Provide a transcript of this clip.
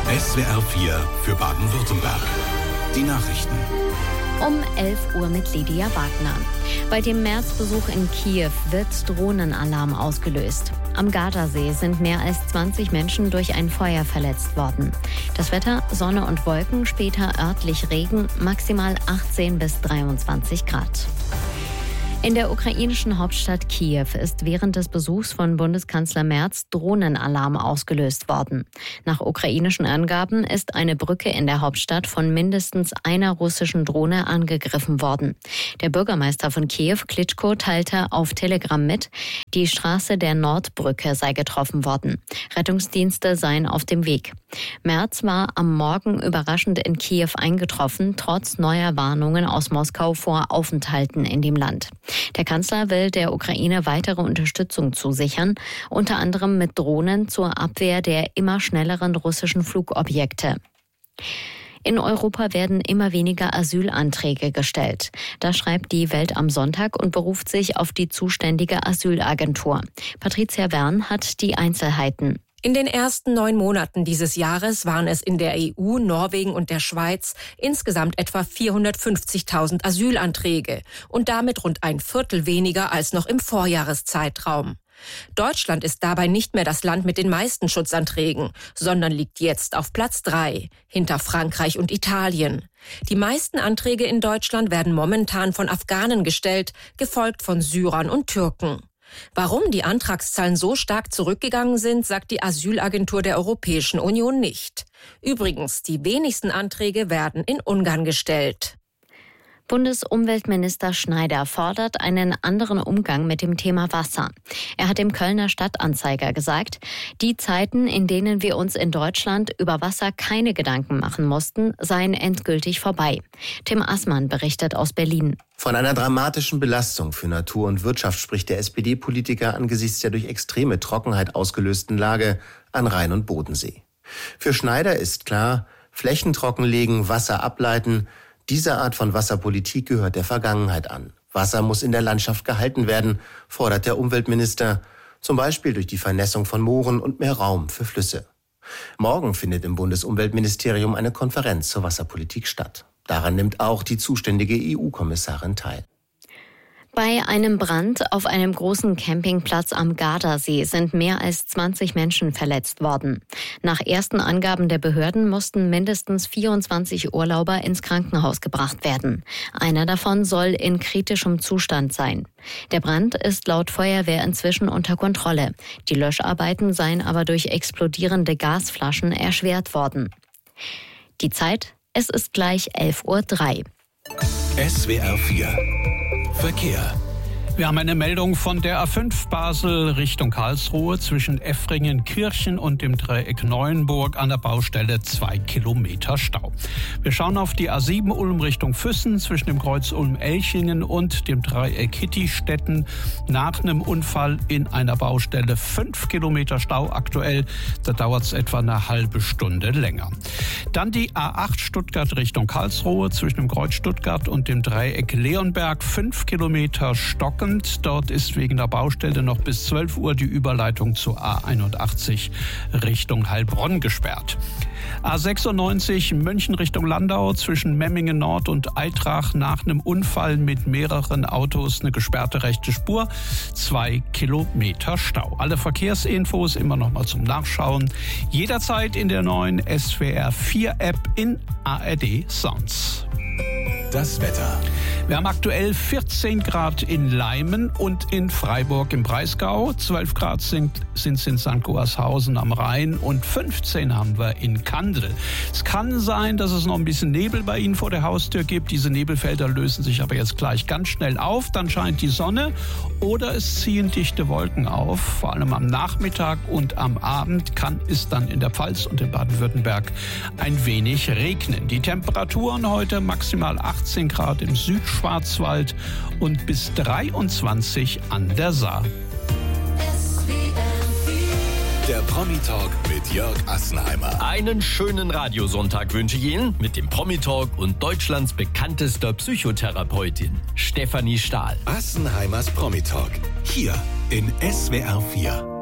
SWR 4 für Baden-Württemberg. Die Nachrichten. Um 11 Uhr mit Lydia Wagner. Bei dem Märzbesuch in Kiew wird Drohnenalarm ausgelöst. Am Gardasee sind mehr als 20 Menschen durch ein Feuer verletzt worden. Das Wetter: Sonne und Wolken, später örtlich Regen, maximal 18 bis 23 Grad. In der ukrainischen Hauptstadt Kiew ist während des Besuchs von Bundeskanzler Merz Drohnenalarm ausgelöst worden. Nach ukrainischen Angaben ist eine Brücke in der Hauptstadt von mindestens einer russischen Drohne angegriffen worden. Der Bürgermeister von Kiew, Klitschko, teilte auf Telegram mit, die Straße der Nordbrücke sei getroffen worden. Rettungsdienste seien auf dem Weg. Merz war am Morgen überraschend in Kiew eingetroffen, trotz neuer Warnungen aus Moskau vor Aufenthalten in dem Land. Der Kanzler will der Ukraine weitere Unterstützung zusichern, unter anderem mit Drohnen zur Abwehr der immer schnelleren russischen Flugobjekte. In Europa werden immer weniger Asylanträge gestellt. Das schreibt die Welt am Sonntag und beruft sich auf die zuständige Asylagentur. Patricia Wern hat die Einzelheiten. In den ersten 9 Monaten dieses Jahres waren es in der EU, Norwegen und der Schweiz insgesamt etwa 450.000 Asylanträge und damit rund ein Viertel weniger als noch im Vorjahreszeitraum. Deutschland ist dabei nicht mehr das Land mit den meisten Schutzanträgen, sondern liegt jetzt auf Platz 3, hinter Frankreich und Italien. Die meisten Anträge in Deutschland werden momentan von Afghanen gestellt, gefolgt von Syrern und Türken. Warum die Antragszahlen so stark zurückgegangen sind, sagt die Asylagentur der Europäischen Union nicht. Übrigens, die wenigsten Anträge werden in Ungarn gestellt. Bundesumweltminister Schneider fordert einen anderen Umgang mit dem Thema Wasser. Er hat dem Kölner Stadtanzeiger gesagt, die Zeiten, in denen wir uns in Deutschland über Wasser keine Gedanken machen mussten, seien endgültig vorbei. Tim Assmann berichtet aus Berlin. Von einer dramatischen Belastung für Natur und Wirtschaft spricht der SPD-Politiker angesichts der durch extreme Trockenheit ausgelösten Lage an Rhein und Bodensee. Für Schneider ist klar, Flächen trockenlegen, Wasser ableiten, diese Art von Wasserpolitik gehört der Vergangenheit an. Wasser muss in der Landschaft gehalten werden, fordert der Umweltminister, zum Beispiel durch die Vernässung von Mooren und mehr Raum für Flüsse. Morgen findet im Bundesumweltministerium eine Konferenz zur Wasserpolitik statt. Daran nimmt auch die zuständige EU-Kommissarin teil. Bei einem Brand auf einem großen Campingplatz am Gardasee sind mehr als 20 Menschen verletzt worden. Nach ersten Angaben der Behörden mussten mindestens 24 Urlauber ins Krankenhaus gebracht werden. Einer davon soll in kritischem Zustand sein. Der Brand ist laut Feuerwehr inzwischen unter Kontrolle. Die Löscharbeiten seien aber durch explodierende Gasflaschen erschwert worden. Die Zeit: Es ist gleich 11:03 Uhr. SWR 4 Verkehr. Wir haben eine Meldung von der A5 Basel Richtung Karlsruhe zwischen Effringen-Kirchen und dem Dreieck Neuenburg an der Baustelle 2 Kilometer Stau. Wir schauen auf die A7 Ulm Richtung Füssen zwischen dem Kreuz Ulm-Elchingen und dem Dreieck Hittistetten. Nach einem Unfall in einer Baustelle 5 Kilometer Stau aktuell. Da dauert es etwa eine halbe Stunde länger. Dann die A8 Stuttgart Richtung Karlsruhe zwischen dem Kreuz Stuttgart und dem Dreieck Leonberg 5 Kilometer stockend. Dort ist wegen der Baustelle noch bis 12 Uhr die Überleitung zur A81 Richtung Heilbronn gesperrt. A96 München Richtung Landau zwischen Memmingen Nord und Eitrach nach einem Unfall mit mehreren Autos eine gesperrte rechte Spur, 2 Kilometer Stau. Alle Verkehrsinfos immer noch mal zum Nachschauen. Jederzeit in der neuen SWR 4 App in ARD Sounds. Das Wetter. Wir haben aktuell 14 Grad in Leimen und in Freiburg im Breisgau. 12 Grad sind es in St. Goarshausen am Rhein und 15 haben wir in Kandel. Es kann sein, dass es noch ein bisschen Nebel bei Ihnen vor der Haustür gibt. Diese Nebelfelder lösen sich aber jetzt gleich ganz schnell auf. Dann scheint die Sonne oder es ziehen dichte Wolken auf. Vor allem am Nachmittag und am Abend kann es dann in der Pfalz und in Baden-Württemberg ein wenig regnen. Die Temperaturen heute maximal 18 Grad im Südschwarzwald und bis 23 an der Saar. Der Promi-Talk mit Jörg Assenheimer. Einen schönen Radiosonntag wünsche ich Ihnen mit dem Promi-Talk und Deutschlands bekanntester Psychotherapeutin, Stefanie Stahl. Assenheimers Promi-Talk. Hier in SWR 4.